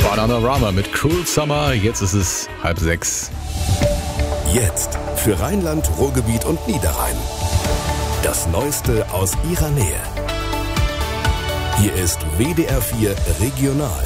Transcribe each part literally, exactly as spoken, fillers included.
Bananarama mit Cruel Summer. Jetzt ist es halb sechs. Jetzt für Rheinland, Ruhrgebiet und Niederrhein. Das Neueste aus ihrer Nähe. Hier ist W D R vier Regional.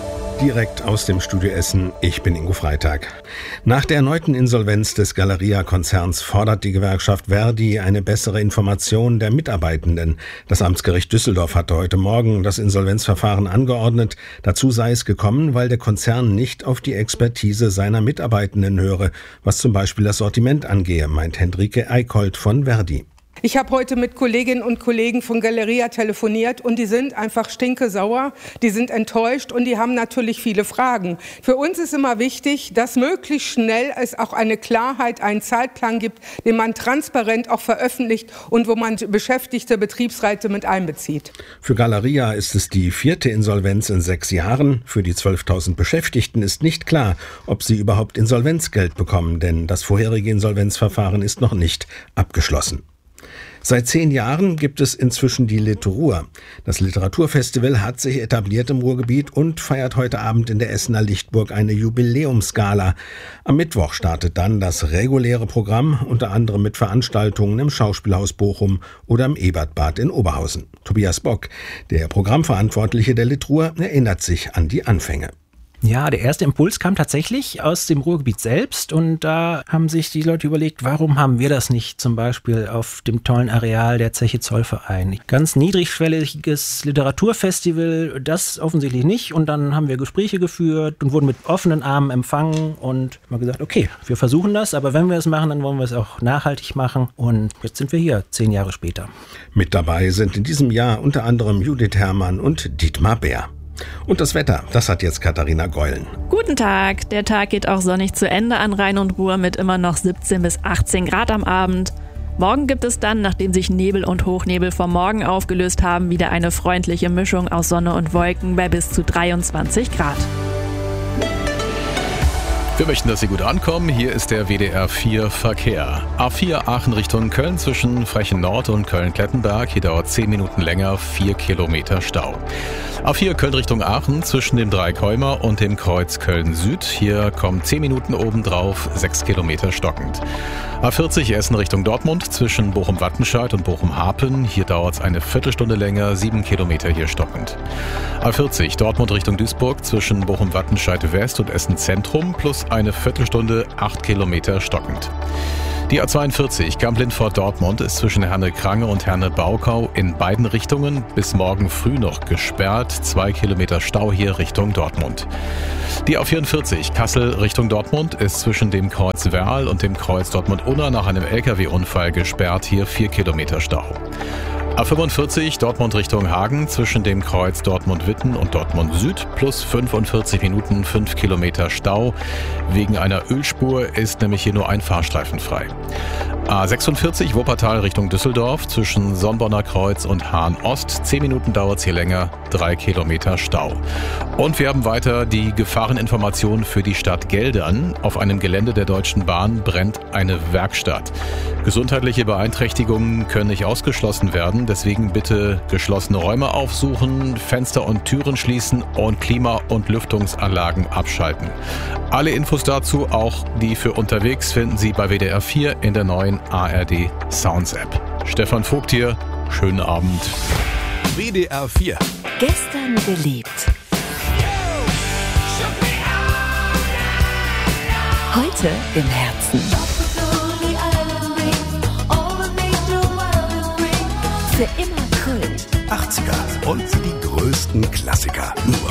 Direkt aus dem Studio Essen, ich bin Ingo Freitag. Nach der erneuten Insolvenz des Galeria-Konzerns fordert die Gewerkschaft Verdi eine bessere Information der Mitarbeitenden. Das Amtsgericht Düsseldorf hatte heute Morgen das Insolvenzverfahren angeordnet. Dazu sei es gekommen, weil der Konzern nicht auf die Expertise seiner Mitarbeitenden höre, was zum Beispiel das Sortiment angehe, meint Hendrike Eickholt von Verdi. Ich habe heute mit Kolleginnen und Kollegen von Galeria telefoniert und die sind einfach stinkesauer, die sind enttäuscht und die haben natürlich viele Fragen. Für uns ist immer wichtig, dass möglichst schnell es auch eine Klarheit, einen Zeitplan gibt, den man transparent auch veröffentlicht und wo man beschäftigte Betriebsräte mit einbezieht. Für Galeria ist es die vierte Insolvenz in sechs Jahren. Für die zwölftausend Beschäftigten ist nicht klar, ob sie überhaupt Insolvenzgeld bekommen, denn das vorherige Insolvenzverfahren ist noch nicht abgeschlossen. Seit zehn Jahren gibt es inzwischen die Literatur. Das Literaturfestival hat sich etabliert im Ruhrgebiet und feiert heute Abend in der Essener Lichtburg eine Jubiläumsgala. Am Mittwoch startet dann das reguläre Programm, unter anderem mit Veranstaltungen im Schauspielhaus Bochum oder im Ebertbad in Oberhausen. Tobias Bock, der Programmverantwortliche der Literatur, erinnert sich an die Anfänge. Ja, der erste Impuls kam tatsächlich aus dem Ruhrgebiet selbst und da haben sich die Leute überlegt, warum haben wir das nicht zum Beispiel auf dem tollen Areal der Zeche Zollverein. Ganz niedrigschwelliges Literaturfestival, das offensichtlich nicht und dann haben wir Gespräche geführt und wurden mit offenen Armen empfangen und haben gesagt, okay, wir versuchen das, aber wenn wir es machen, dann wollen wir es auch nachhaltig machen und jetzt sind wir hier, zehn Jahre später. Mit dabei sind in diesem Jahr unter anderem Judith Herrmann und Dietmar Bär. Und das Wetter, das hat jetzt Katharina Geulen. Guten Tag, der Tag geht auch sonnig zu Ende an Rhein und Ruhr mit immer noch siebzehn bis achtzehn Grad am Abend. Morgen gibt es dann, nachdem sich Nebel und Hochnebel vom Morgen aufgelöst haben, wieder eine freundliche Mischung aus Sonne und Wolken bei bis zu dreiundzwanzig Grad. Wir möchten, dass Sie gut ankommen. Hier ist der W D R vier Verkehr. A vier Aachen Richtung Köln zwischen Frechen Nord und Köln-Klettenberg. Hier dauert zehn Minuten länger, vier Kilometer Stau. A vier Köln Richtung Aachen zwischen dem Dreikäumer und dem Kreuz Köln Süd. Hier kommen zehn Minuten obendrauf, sechs Kilometer stockend. A vierzig Essen Richtung Dortmund zwischen Bochum-Wattenscheid und Bochum-Harpen. Hier dauert es eine Viertelstunde länger, sieben Kilometer hier stockend. A vierzig Dortmund Richtung Duisburg zwischen Bochum-Wattenscheid West und Essen Zentrum plus eine Viertelstunde, acht Kilometer stockend. Die A zweiundvierzig Kamp-Lindfort Dortmund ist zwischen Herne-Krange und Herne-Baukau in beiden Richtungen bis morgen früh noch gesperrt. Zwei Kilometer Stau hier Richtung Dortmund. Die A vierundvierzig Kassel Richtung Dortmund ist zwischen dem Kreuz Werl und dem Kreuz Dortmund-Unna nach einem L K W-Unfall gesperrt. Hier vier Kilometer Stau. A fünfundvierzig Dortmund Richtung Hagen zwischen dem Kreuz Dortmund-Witten und Dortmund Süd plus fünfundvierzig Minuten, fünf Kilometer Stau. Wegen einer Ölspur ist nämlich hier nur ein Fahrstreifen frei. A sechsundvierzig Wuppertal Richtung Düsseldorf zwischen Sonnbonner Kreuz und Hahn Ost. zehn Minuten dauert es hier länger, drei Kilometer Stau. Und wir haben weiter die Gefahreninformation für die Stadt Geldern. Auf einem Gelände der Deutschen Bahn brennt eine Werkstatt. Gesundheitliche Beeinträchtigungen können nicht ausgeschlossen werden. Deswegen bitte geschlossene Räume aufsuchen, Fenster und Türen schließen und Klima- und Lüftungsanlagen abschalten. Alle Infos dazu, auch die für unterwegs, finden Sie bei W D R vier in der neuen A R D Sounds App. Stefan Vogt hier, schönen Abend. W D R vier. Gestern geliebt. Heute im Herzen. Für immer Kult. achtziger und die größten Klassiker. Nur